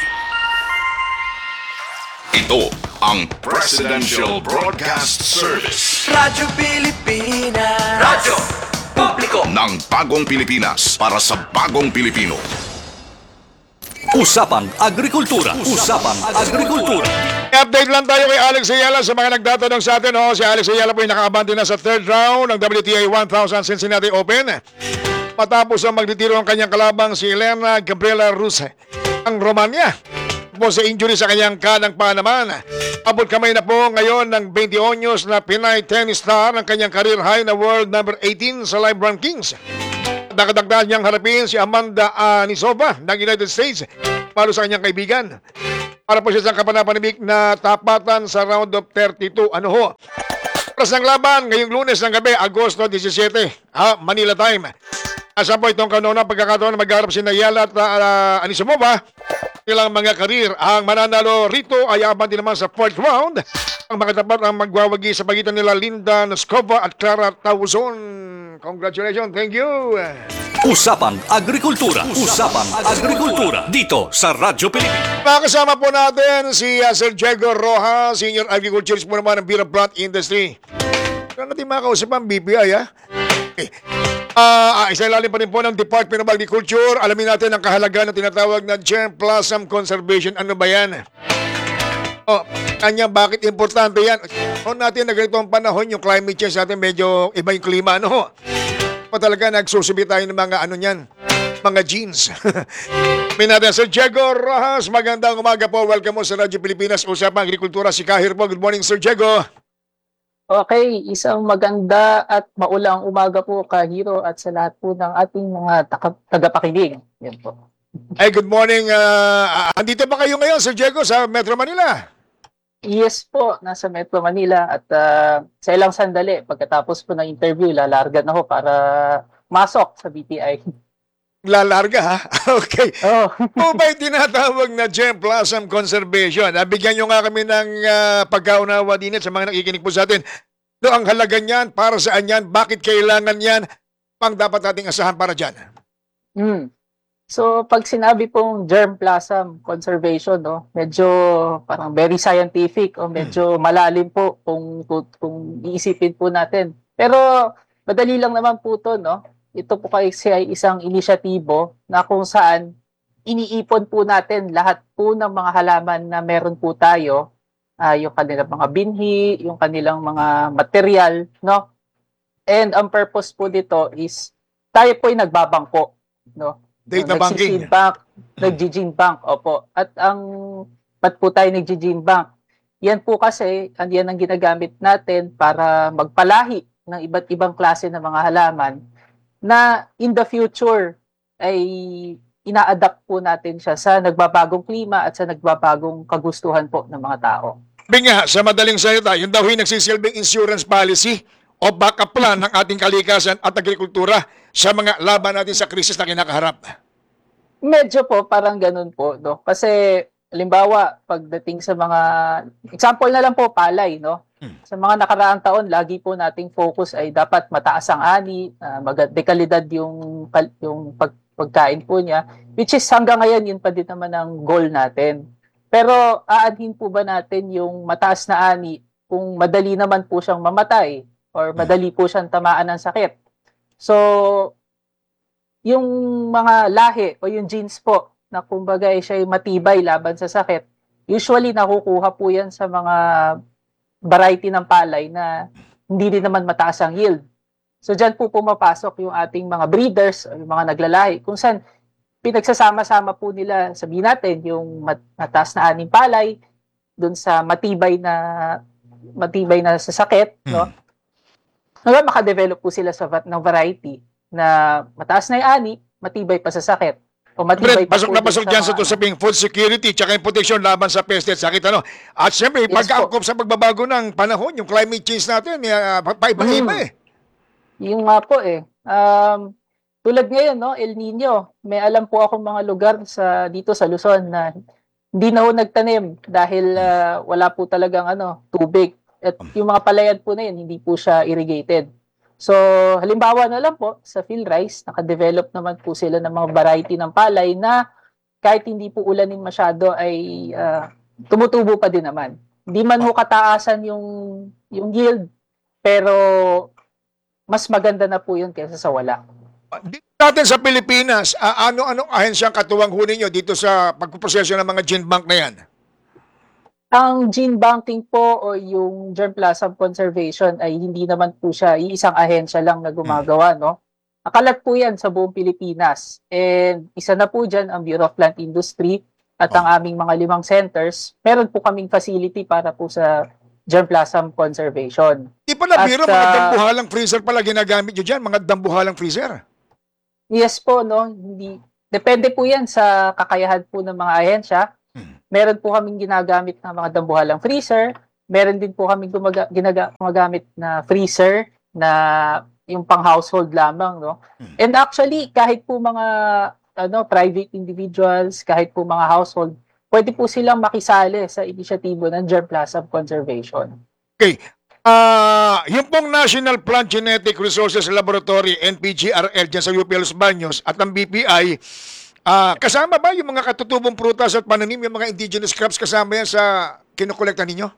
Ito ang Presidential Broadcast Service. Radyo Pilipinas. Radyo Publiko ng Bagong Pilipinas para sa Bagong Pilipino. Usapang Agrikultura. Usapang Agrikultura. Update lang tayo kay Alex Ayala sa mga nagtatanong sa atin. Oh, si Alex Ayala po ay nakaabante na sa third round ng W T A one thousand Cincinnati Open. Matapos ang magtitiro ang kanyang kalabang si Elena Gabriela Rus ang Romania. Po sa injury sa kanyang kanang paa naman. Abot kamay na po ngayon ng twenty anyos na Pinay tennis star ang kanyang career high na world number eighteen sa live rankings. Nakadagdag niyang harapin si Amanda Anisova ng United States para sa kanyang kaibigan. Para po siya sa kapanapanibik na tapatan sa round of thirty-two. Ano ho? Oras ng laban ngayong Lunes ng gabi, Agosto seventeen, ha, Manila time. Asa po itong kanuna pagkakataon na magharap si Nayala at uh, Anisova ilang mga karir. Ang mananalo rito ay abante naman sa fourth round. Ang mga tapat ang magwawagi sa pagitan nila Linda Noskova at Clara Tauzon. Congratulations, thank you. Usapang Agrikultura. Usapang Agrikultura. Dito sa Radyo Pilipinas. Makasama po natin si uh, Sir Diego Rojas, Senior Agriculturist po naman ng Beer Plant Industry. Kaya natin makausap ang B P I, ha? Okay. Uh, uh, isa ilalim pa rin po ng Department of Agriculture. Alamin natin ang kahalagaan ng tinatawag na germplasm conservation. Ano ba yan? O, kanya bakit importante yan? O natin na ganito ang panahon, yung climate change natin medyo iba yung klima. Ano? O talaga nagsusubi tayo ng mga ano yan, mga genes. May natin Sir Diego Rojas. Magandang umaga po. Welcome mo sa Radyo Pilipinas. Usapang Agrikultura, si Kahir po. Good morning, Sir Diego. Okay, isang maganda at maulang umaga po, Kahiro, at sa lahat po ng ating mga taka- tagapakinig. Yan po. Hey, good morning. Uh, andito ba kayo ngayon, Sir Diego, sa Metro Manila? Yes po, nasa Metro Manila at uh, sa ilang sandali, pagkatapos po ng interview, lalarga na ho para masok sa B T I. Lalarga, ha? Okay. Oh. Po ba yung tinatawag na germplasm conservation? Nabigyan nyo nga kami ng uh, pagkaunawa din sa mga nakikinig po sa atin. No, ang halaga niyan, para saan yan, bakit kailangan yan, pang dapat nating asahan para dyan? Hmm. So, pag sinabi pong germplasm conservation, no, medyo parang very scientific o medyo malalim po kung, kung, kung iisipin po natin. Pero, madali lang naman po to, no? Ito po kasi ay isang inisyatibo na kung saan iniipon po natin lahat po ng mga halaman na meron po tayo, uh, yung kanilang mga binhi, yung kanilang mga material, no? And ang purpose po dito is tayo po ay nagbabangko, no? Data banking. Nag-seed bank, nag-gene bank, opo. At ang, ba't po tayo nag-gene bank? Yan po kasi, yan ang ginagamit natin para magpalahi ng iba't ibang klase ng mga halaman na in the future ay ina-adapt po natin siya sa nagbabagong klima at sa nagbabagong kagustuhan po ng mga tao. Binga, sa madaling salita, yun daw yung nagsisilbing insurance policy o backup plan ng ating kalikasan at agrikultura sa mga laban natin sa krisis na kinakaharap. Medyo po, parang ganun po, no? Kasi, halimbawa, pagdating sa mga, example na lang po, palay, no? Sa mga nakaraang taon, lagi po nating focus ay dapat mataas ang ani, uh, dekalidad yung, yung pag, pagkain po niya, which is hanggang ngayon, yun pa din naman ang goal natin. Pero aanhin po ba natin yung mataas na ani kung madali naman po siyang mamatay or madali po siyang tamaan ng sakit? So, yung mga lahi o yung genes po na kumbaga siya ay matibay laban sa sakit, usually nakukuha po yan sa mga variety ng palay na hindi din naman mataas ang yield. So dyan po pumapasok yung ating mga breeders o yung mga naglalahi kung saan pinagsasama-sama po nila, sabihin natin, yung mat- mataas na aning palay dun sa matibay na matibay na sa sakit, hmm. no? Hanggang makadevelop po sila sa ng variety na mataas na yung ani, matibay pa sa sakit. O matibay Brent, pasok na pasok dyan sa ito sabing food security tsaka yung protection laban sa peste at sakit. Ano? At siyempre, yes, pag-angkop sa pagbabago ng panahon, yung climate change natin, uh, paiba-iba hmm. eh. Yung nga po eh. Um, tulad ngayon, no, El Nino, may alam po akong mga lugar sa dito sa Luzon na hindi na ho nagtanim dahil ah, wala po talagang ano, tubig. At yung mga palayan po na yun, hindi po siya irrigated. So, halimbawa na lang po, sa field rice, nakadevelop naman po sila ng mga variety ng palay na kahit hindi po ulanin masyado ay ah, tumutubo pa din naman. Hindi man ho kataasan yung, yung yield, pero mas maganda na po yun kaysa sa wala. Dito natin sa Pilipinas, ah, ano-anong ahensya ang katuwang ho ninyo dito sa pagpuproseso ng mga gene bank na yan? Ang gene banking po o yung germplasm conservation ay hindi naman po siya iisang ahensya lang na gumagawa, no? Akalat po yan sa buong Pilipinas. And isa na po dyan ang Bureau of Plant Industry at ang aming mga limang centers. Meron po kaming facility para po sa germplasm conservation. Di pala At, biro, mga ah, dambuhalang freezer pala ginagamit nyo dyan, mga dambuhalang freezer. Yes po, no? Hindi, depende po yan sa kakayahan po ng mga ahensya. Meron po kaming ginagamit na mga dambuhalang freezer. Meron din po kaming gumaga, ginaga, gumagamit na freezer na yung pang-household lamang, no? And actually, kahit po mga ano private individuals, kahit po mga household, pwede po silang makisali sa inisyatibo ng germplasm conservation. Okay. Ah, yung pong National Plant Genetic Resources Laboratory, N P G R L, dyan sa U P Los Baños, at ang B P I, ah, kasama ba yung mga katutubong prutas at pananim, yung mga indigenous crops, kasama yan sa kinukolekta ninyo?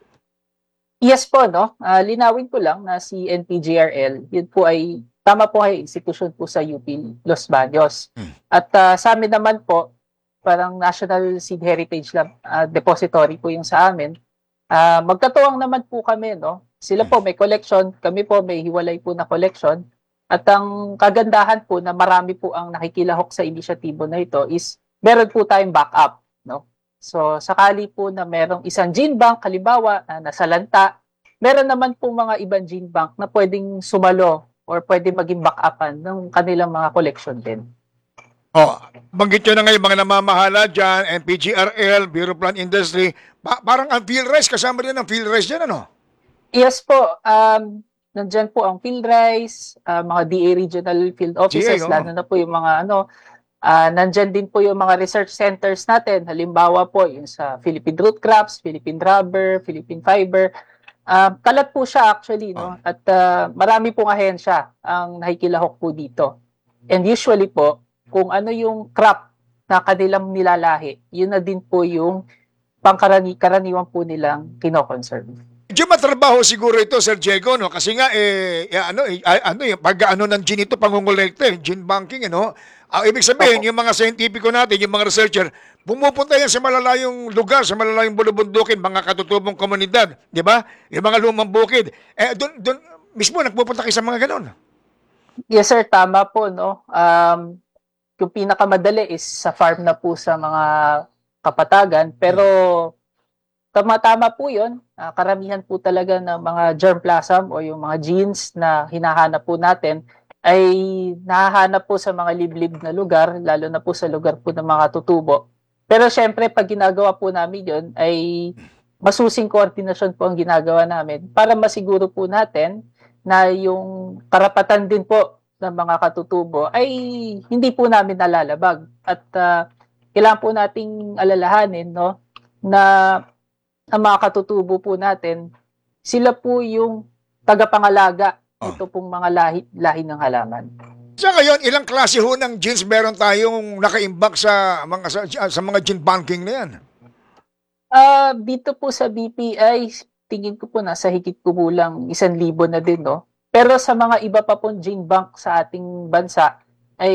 Yes po, no? Ah, linawin ko lang na si N P G R L, yun po ay, tama po ay institusyon po sa U P Los Baños. At ah, sa amin naman po, parang National Seed Heritage Lab, ah, Depository po yung sa amin. Ah, magkatuwang naman po kami, no? Sila po may collection, kami po may hiwalay po na collection. At ang kagandahan po na marami po ang nakikilahok sa inisyatibo na ito is meron po tayong backup, no? So, sakali po na merong isang gene bank, halimbawa, na nasa lanta, meron naman po mga ibang gene bank na pwedeng sumalo or pwede maging backupan ng kanilang mga collection din. Oh, banggit nyo na ngayon mga namamahala dyan, N P G R L, Bureau of Plant Industry, pa- parang ang field rice, kasama rin ang field rice dyan, ano? Yes po, um, nandyan po ang field rice, ah, mga D A regional field offices, G A, oh. lalo na po yung mga ano, ah, nandyan din po yung mga research centers natin. Halimbawa po yung sa Philippine Root Crops, Philippine Rubber, Philippine Fiber. Ah, kalat po siya actually, no? At ah, marami pong ahensya ang nakikilahok po dito. And usually po, kung ano yung crop na kanilang nilalahi, yun na din po yung pangkaraniwan po nilang kinoconserve. Medyo matrabaho siguro ito, Sir Diego, no? Kasi nga, eh, eh, ano, eh, ah, ano, yung pag-ano ng gene ito, pangungulekta, eh, gene banking, ano? Ah, ibig sabihin, yung mga scientifico natin, yung mga researcher, pumupunta yan sa malalayong lugar, sa malalayong bulubundukin, mga katutubong komunidad, di ba? Yung mga lumang bukid. Eh, doon, doon, mismo, nagpupunta kayo sa mga ganon. Yes sir, tama po, no? Um, yung pinakamadali is sa farm na po sa mga kapatagan, pero tama-tama po yun. Ah, karamihan po talaga ng mga germplasm o yung mga genes na hinahanap po natin ay nahahanap po sa mga liblib na lugar, lalo na po sa lugar po ng mga tutubo. Pero syempre, pag ginagawa po namin yun, ay masusing koordinasyon po ang ginagawa namin para masiguro po natin na yung karapatan din po ng mga katutubo ay hindi po namin nalalabag. At uh, kailangan po nating alalahanin, no, na ang mga katutubo po natin, sila po yung tagapangalaga ito pong mga lahi, lahi ng halaman. Sa ngayon, ilang klase ho ng genes meron tayong nakaimbak sa mga sa, sa mga gene banking na yan? Ah, dito po sa B P I, tingin ko po nasa higit kumulang isang libo na din, no? Pero sa mga iba pa pong gene bank sa ating bansa ay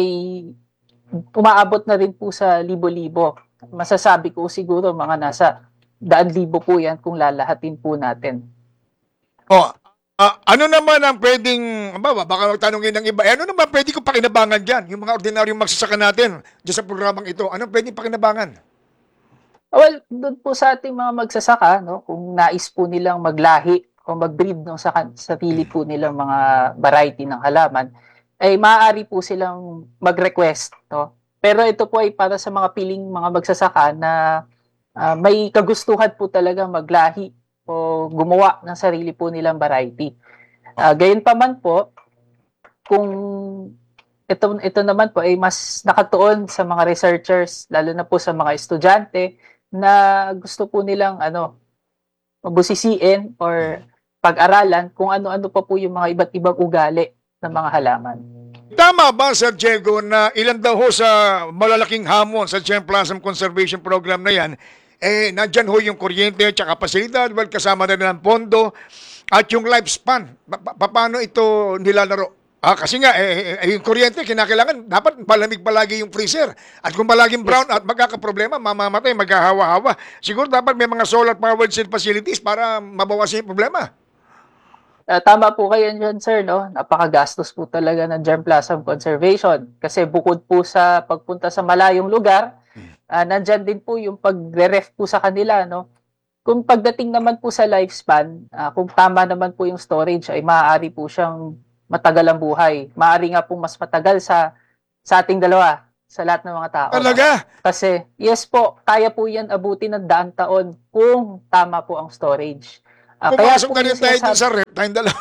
umaabot na rin po sa libo-libo. Masasabi ko siguro mga nasa daan libo po yan kung lalahatin po natin. Oh, ah, ano naman ang pwedeng, ba, baka magtanongin ng iba, eh, ano naman pwede ko pakinabangan dyan? Yung mga ordinaryong magsasaka natin dyan sa programang ito, anong pwedeng pakinabangan? Well, doon po sa ating mga magsasaka, no, kung nais po nilang maglahi o mag-breed ng sa sarili po nilang mga variety ng halaman, ay maaari po silang mag-request, no? Pero ito po ay para sa mga piling mga magsasaka na uh, may kagustuhan po talaga maglahi o gumawa ng sarili po nilang variety. Uh, gayon pa man po, kung ito, ito naman po ay mas nakatuon sa mga researchers, lalo na po sa mga estudyante na gusto po nilang ano, mabusisiin or pag-aralan kung ano-ano pa po yung mga iba't ibang ugali ng mga halaman. Tama ba, Sir Diego, na ilan daw ho sa malalaking hamon sa Germplasm Conservation Program na yan, eh, nandyan ho yung kuryente at saka pasilidad, well, kasama na rin ang pondo, at yung lifespan. Pa- pa- paano ito nilalaro? Ah, kasi nga, eh, eh, yung kuryente, kinakailangan, dapat malamig palagi yung freezer. At kung palaging brown at magkakaproblema, mamamatay, maghahawa-hawa. Siguro dapat may mga solar-powered cell facilities para mabawasan yung problema. Uh, tama po kayo dyan, sir, no? Napakagastos po talaga ng germplasm conservation. Kasi bukod po sa pagpunta sa malayong lugar, uh, nandyan din po yung pagre-ref po sa kanila, no? Kung pagdating naman po sa lifespan, uh, kung tama naman po yung storage, ay maaari po siyang matagal ang buhay. Maaari nga po mas matagal sa sa ating dalawa, sa lahat ng mga tao. Talaga? Kasi, yes po, kaya po yan abutin ng daang taon kung tama po ang storage. Ah, Pumasok po na rin yung tayo sinasabi- dun sa rep, tayong dalawa.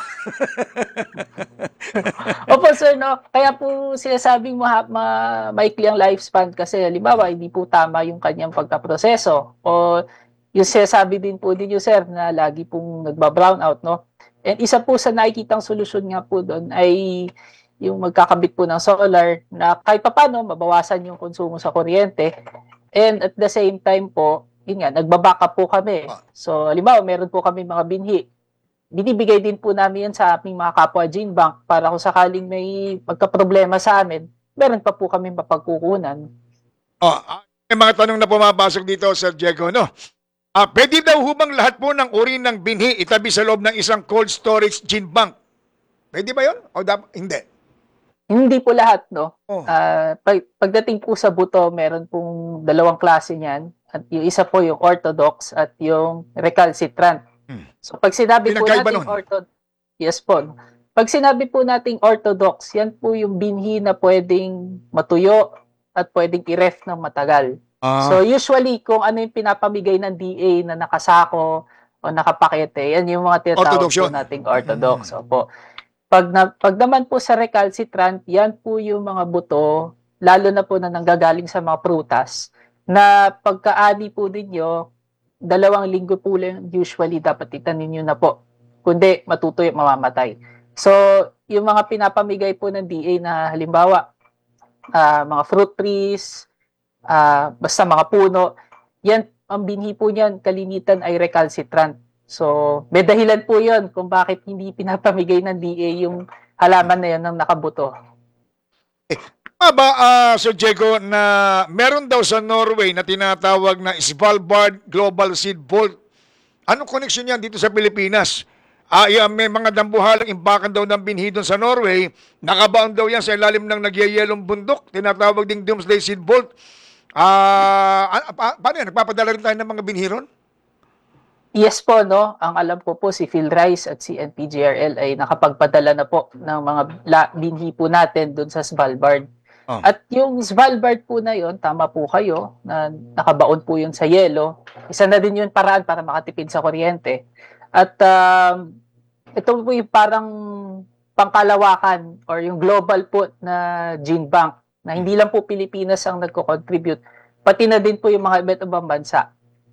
Opo, sir, no? Kaya po sinasabing ma, ma, maikli ang lifespan kasi halimbawa, hindi po tama yung kanyang pagkaproseso. O yung sinasabi din po din yung sir na lagi pong nagba-brown out, no? And isa po sa nakikitang solusyon nga po doon ay yung magkakabit po ng solar na kahit papano mabawasan yung konsumo sa kuryente. And at the same time po, yun nga, nagbabackup po kami. So, halimbawa, meron po kami mga binhi. Binibigay din po namin yan sa aming mga kapwa Gene Bank para kung sakaling may magka-problema sa amin, meron pa po kami mapagkukunan. Oh, ah, may mga tanong na pumapasok dito, Sir Diego, no? Ah, pwede daw hubang lahat po ng uri ng binhi itabi sa loob ng isang cold storage gene bank? Pwede ba yun? O dapat hindi? Hindi po lahat, no? Oh. Ah, pag, pagdating po sa buto, meron pong dalawang klase niyan. At yung isa po yung orthodox at yung recalcitrant. Hmm. So pag sinabi po Pinagkaiba natin nun? orthodox, yes po. Pag sinabi po nating orthodox, yan po yung binhi na pwedeng matuyo at pwedeng i-ref ng matagal. Ah. So usually, kung ano yung pinapamigay ng D A na nakasako o nakapakete, yan yung mga tinatawag Orthodox po yun. nating orthodox. Opo. Pag, na, pag naman po sa recalcitrant, yan po yung mga buto, lalo na po na nanggagaling sa mga prutas, na pagkaani po ninyo, dalawang linggo po lang usually dapat itanim nyo na po. Kundi matutuyo, mamamatay. So, yung mga pinapamigay po ng D A na halimbawa, uh, mga fruit trees, uh, basta mga puno, yan, ang binhi po niyan, kalimitan ay recalcitrant. So, may dahilan po yun kung bakit hindi pinapamigay ng D A yung halaman na yun ng nakabuto. Tama ba, ah, Sir Diego, na meron daw sa Norway na tinatawag na Svalbard Global Seed Vault? Anong connection yan dito sa Pilipinas? Ah, yeah, may mga dambuhalang imbakan daw ng binhi doon sa Norway. Nakabaon daw yan sa ilalim ng nagyayelong bundok. Tinatawag ding Doomsday Seed Vault. Ah, ah, pa- paano yan? Nagpapadala rin tayo ng mga binhi ron? Yes po, no? Ang alam ko po, si Phil Rice at si N P G R L ay nakapagpadala na po ng mga la- binhi po natin doon sa Svalbard. Oh. At yung Svalbard po na yon, tama po kayo, na nakabaon po yun sa yelo. Isa na din yun paraan para makatipid sa kuryente. At um, ito po yung parang pangkalawakan or yung global po na gene bank na hindi lang po Pilipinas ang nagko-contribute, pati na din po yung mga iba't ibang bansa.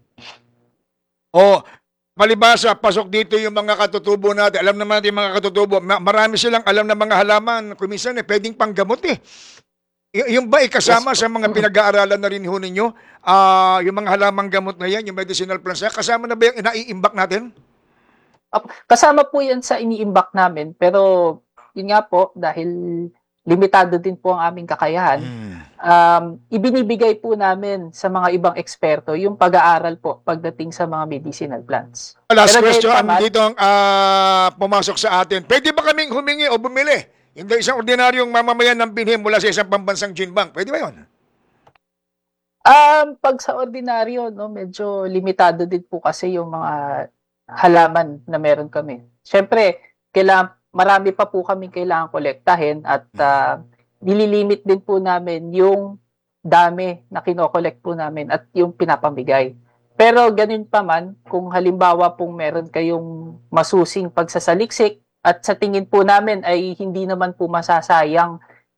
O, palibasa, pasok dito yung mga katutubo natin. Alam naman natin yung mga katutubo. Ma- Marami silang alam na mga halaman. Kuminsan eh, pwedeng panggamot eh. Y- yung ba ikasama sa mga pinag-aaralan na rin ho ninyo? Ah, yung mga halamang gamot na yan, yung medicinal plants, kasama na ba yung naiimbak natin? Up- Kasama po yan sa iniimbak namin, pero yun nga po, dahil limitado din po ang aming kakayahan, um, ibinibigay po namin sa mga ibang eksperto yung pag-aaral po pagdating sa mga medicinal plants. Last Pero question, dahil naman- dito ang ah, pumasok sa atin. Pwede ba kaming humingi o bumili? Hindi isang ordinaryong mamamayan ng binhi mula sa isang pambansang gene bank. Pwede ba yun? Um, pag sa ordinaryo, no, medyo limitado din po kasi yung mga halaman na meron kami. Siyempre, kailangan, marami pa po kami kailangan kolektahin at uh, nililimit din po namin yung dami na kinokolekt po namin at yung pinapamigay. Pero ganun pa man, kung halimbawa pong meron kayong masusing pagsasaliksik at sa tingin po namin ay hindi naman po masasayang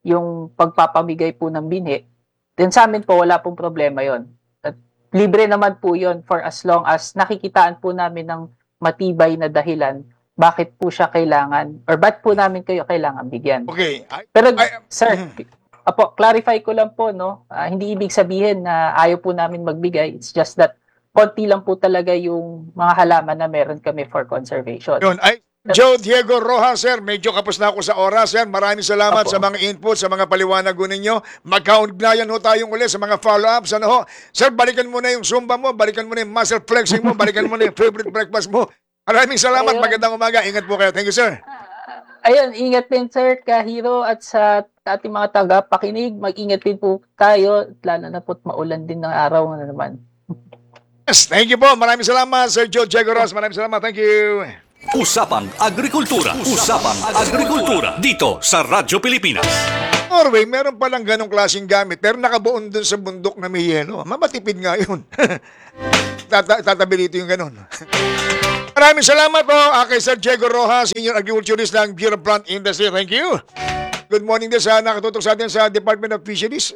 yung pagpapamigay po ng binhi, then sa amin po wala pong problema yon. At libre naman po yon for as long as nakikitaan po namin ng matibay na dahilan bakit po siya kailangan or ba't po namin kayo kailangan bigyan. Okay. I, Pero I- sir, apo, clarify ko lang po, no? Ah, hindi ibig sabihin na ayaw po namin magbigay. It's just that konti lang po talaga yung mga halaman na meron kami for conservation. Yun. Ay, Joe Diego Rojas, sir, medyo kapos na ako sa oras, sir. Maraming salamat Apo. sa mga input, sa mga paliwanag ho ninyo. Magkaugnayan ho tayong uli sa mga follow-ups. Ano ho? Sir, balikan mo na yung Zumba mo, balikan mo na yung muscle flexing mo, balikan mo na yung favorite breakfast mo. Maraming salamat. Ayun. Magandang umaga. Ingat po kayo. Thank you, sir. Ayun, ingat din sir, Kahiro, at sa ating mga taga-pakinig, mag-ingat din po tayo, lalo na po't maulan din ng araw na naman. Yes, thank you po. Maraming salamat, Sir Joe Diego Rojas. Maraming salamat. Thank you. Usapang Agrikultura. Usapang Agrikultura. Dito sa Radyo Pilipinas. Norway, meron palang ganong klaseng gamit, pero nakabuon dun sa bundok na may yelo. Mamatipid nga yun. Tata tatabi dito yung ganon. Maraming salamat po uh, kay Sir Diego Rojas, Senior Agriculturist ng Bureau of Plant Industry. Thank you. Good morning din sa nakatutok sa atin sa Department of Fisheries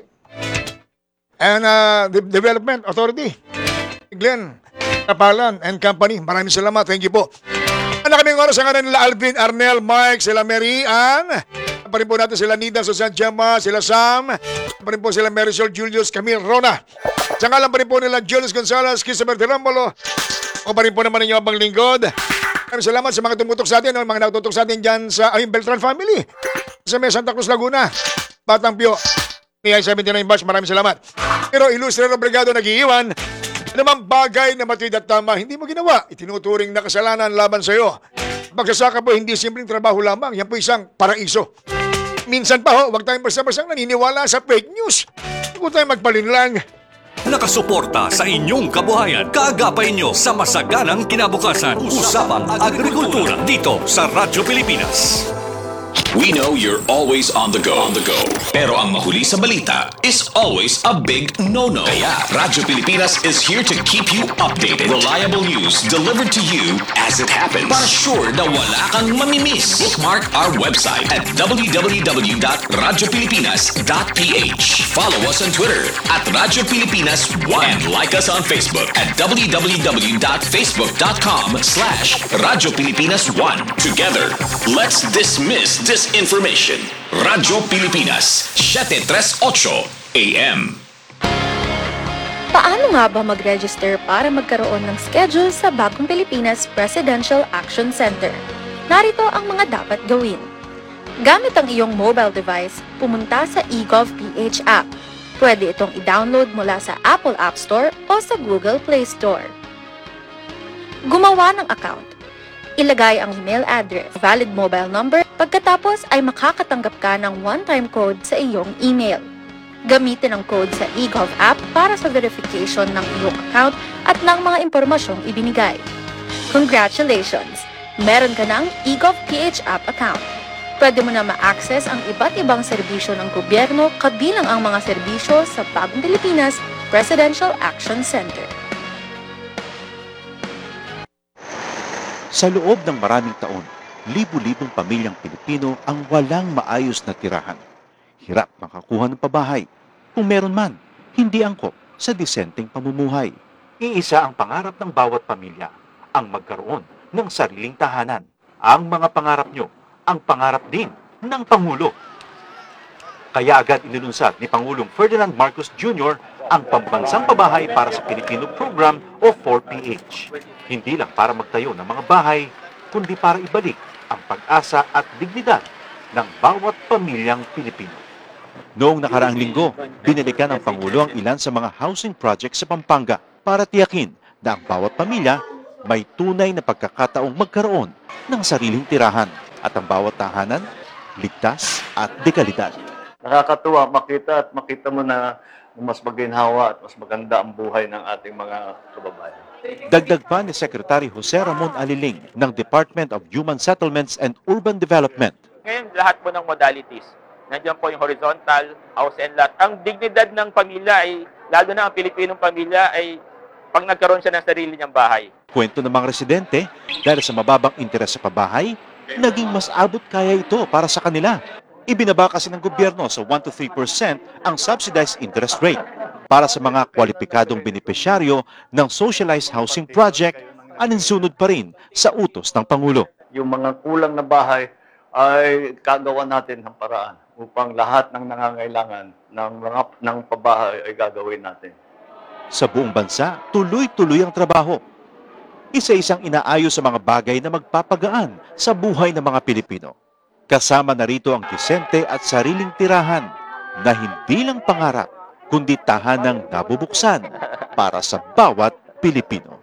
and uh, De- Development Authority. Glenn Kapalan and Company. Maraming salamat. Thank you po. Ano kaming oras ang nila Alvin, Arnel, Mike, sila Mary Ann. Pa rin po natin sila Nida, Susan, Gemma, sila Sam. Pa rin po sila Marisol, Julius, Camille, Rona. Sa ngalan pa rin po nila Julius Gonzalez, Christopher Tirambolo. O pa rin po naman ninyo abang lingkod. Maraming salamat sa mga tumutok sa atin, no? Mga natutok sa atin dyan sa ayun, Beltran family. Sa may Santa Cruz, Laguna. Batang Pio. Ni I seventy-nine Batch, maraming salamat. Pero Ilustre Brigado nag-iiwan. Anumang bagay na matuwid at tama, hindi mo ginawa. Itinuturing na kasalanan laban sa iyo. Magsasaka po, hindi simpleng trabaho lamang. Yan po isang paraiso. Minsan pa ho, huwag tayong basta-bastang naniniwala sa fake news. Huwag tayong magpalinlang. Nakasuporta sa inyong kabuhayan. Kaagapay nyo sa masaganang kinabukasan. Usapang Agrikultura. Dito sa Radyo Pilipinas. We know you're always on the go. On the go. Pero ang mahuli sa balita is always a big no-no. Kaya Radyo Pilipinas is here to keep you updated. Reliable news delivered to you as it happens. Para sure na wala kang mamimiss. Bookmark our website at w w w dot radyo pilipinas dot p h. Follow us on Twitter at Radyo Pilipinas one. And like us on Facebook at w w w dot facebook dot com slash Radyo Pilipinas one. Together, let's dismiss disinformation. Radyo Pilipinas, seven thirty-eight A M. Paano nga ba mag-register para magkaroon ng schedule sa Bagong Pilipinas Presidential Action Center? Narito ang mga dapat gawin. Gamit ang iyong mobile device, pumunta sa eGovPH app. Pwede itong i-download mula sa Apple App Store o sa Google Play Store. Gumawa ng account. Ilagay ang email address, valid mobile number, pagkatapos ay makakatanggap ka ng one-time code sa iyong email. Gamitin ang code sa eGov app para sa verification ng iyong account at ng mga impormasyong ibinigay. Congratulations! Meron ka ng eGovPH app account. Pwede mo na ma-access ang iba't ibang serbisyo ng gobyerno kabilang ang mga serbisyo sa Bagong Pilipinas Presidential Action Center. Sa loob ng maraming taon, libu-libong pamilyang Pilipino ang walang maayos na tirahan. Hirap makakuha ng pabahay. Kung meron man, hindi angkop sa disenteng pamumuhay. Iisa ang pangarap ng bawat pamilya, ang magkaroon ng sariling tahanan. Ang mga pangarap nyo, ang pangarap din ng Pangulo. Kaya agad inilunsad ni Pangulong Ferdinand Marcos Junior ang Pambansang Pabahay para sa Pilipino Program o four P H. Hindi lang para magtayo ng mga bahay, kundi para ibalik ang pag-asa at dignidad ng bawat pamilyang Pilipino. Noong nakaraang linggo, binalikan ng Pangulo ang ilan sa mga housing projects sa Pampanga para tiyakin na ang bawat pamilya may tunay na pagkakataong magkaroon ng sariling tirahan at ang bawat tahanan ligtas at dekalidad. Nakakatuwa makita at makita mo na mas maginhawa at mas maganda ang buhay ng ating mga kababayan. Dagdag pa ni Secretary Jose Ramon Aliling ng Department of Human Settlements and Urban Development. Ngayon, lahat po ng modalities. Nandiyan po yung horizontal, house and lot. Ang dignidad ng pamilya ay, lalo na ang Pilipinong pamilya, ay pag nagkaroon siya ng sarili niyang bahay. Kwento ng mga residente, dahil sa mababang interes sa pabahay, naging mas abot kaya ito para sa kanila. Ibinaba kasi ng gobyerno sa one to three percent ang subsidized interest rate para sa mga kwalipikadong benepisyaryo ng socialized housing project, aninsunod pa rin sa utos ng Pangulo. Yung mga kulang na bahay ay kagawa natin ng paraan upang lahat ng nangangailangan ng mga ng pabahay ay gagawin natin. Sa buong bansa, tuloy-tuloy ang trabaho. Isa-isang inaayos sa mga bagay na magpapagaan sa buhay ng mga Pilipino. Kasama na rito ang disente at sariling tirahan na hindi lang pangarap, kundi tahanang nabubuksan para sa bawat Pilipino.